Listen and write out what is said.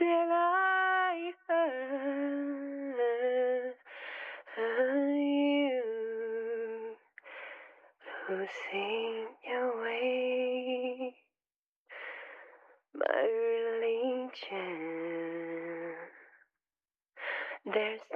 till I heard you losing your way, my religion. There's